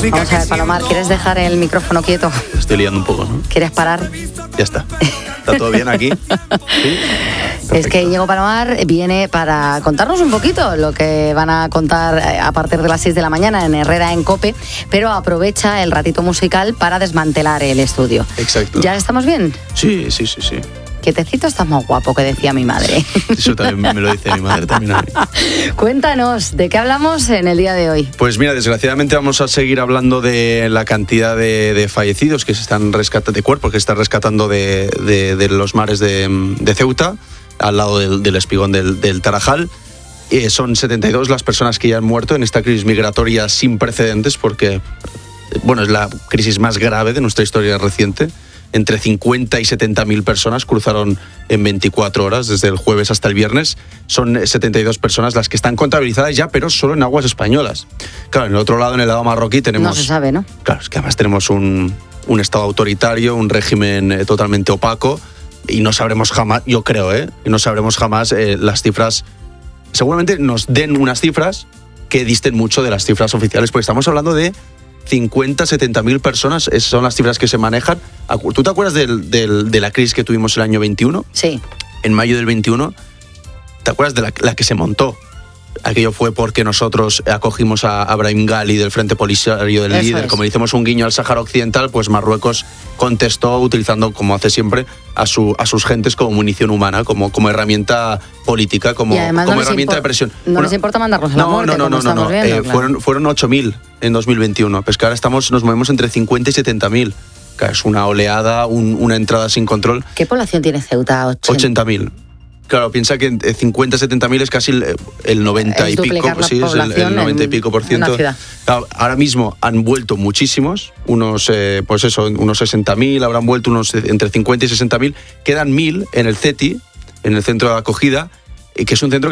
Vamos a ver, Palomar, ¿quieres dejar el micrófono quieto? Estoy liando un poco, ¿no? ¿Quieres parar? Ya está. ¿Está todo bien aquí? ¿Sí? Es que Íñigo Palomar viene para contarnos un poquito lo que van a contar a partir de las 6 de la mañana en Herrera en COPE, pero aprovecha el ratito musical para desmantelar el estudio. Exacto. ¿Ya estamos bien? Sí. Quietecito, estás más guapo, que decía mi madre. Eso también me lo dice mi madre también a mí. Cuéntanos, ¿de qué hablamos en el día de hoy? Pues mira, desgraciadamente vamos a seguir hablando de la cantidad de fallecidos que se están rescatando, de cuerpos que se están rescatando de los mares de Ceuta, al lado del espigón del Tarajal. Son 72 las personas que ya han muerto en esta crisis migratoria sin precedentes, porque bueno, es la crisis más grave de nuestra historia reciente. Entre 50 y 70.000 personas cruzaron en 24 horas, desde el jueves hasta el viernes. Son 72 personas las que están contabilizadas ya, pero solo en aguas españolas. Claro, en el otro lado, en el lado marroquí, tenemos... No se sabe, ¿no? Claro, es que además tenemos un estado autoritario, un régimen totalmente opaco, y no sabremos jamás, yo creo, y no sabremos jamás las cifras. Seguramente nos den unas cifras que disten mucho de las cifras oficiales, porque estamos hablando de 50, 70.000 personas, esas son las cifras que se manejan. ¿Tú te acuerdas de la crisis que tuvimos el año 21? Sí. En mayo del 21, ¿te acuerdas de la que se montó? Aquello fue porque nosotros acogimos a Brahim Ghali del Frente Polisario del Líder. Como le hicimos un guiño al Sáhara Occidental, pues Marruecos contestó utilizando, como hace siempre, a sus gentes como munición humana, como herramienta política, como herramienta de presión. No les importa mandarlos a la muerte, como estamos viendo, claro. Fueron 8.000 en 2021, pues que ahora nos movemos entre 50 y 70.000. Es una oleada, una entrada sin control. ¿Qué población tiene Ceuta? 80.000. Claro, piensa que 50, 70.000 es casi el 90 y pico, sí, es el 90 y pico %. Claro, ahora mismo han vuelto muchísimos, unos 60.000, habrán vuelto unos entre 50 y 60.000, quedan 1.000 en el CETI, en el centro de acogida, que es un centro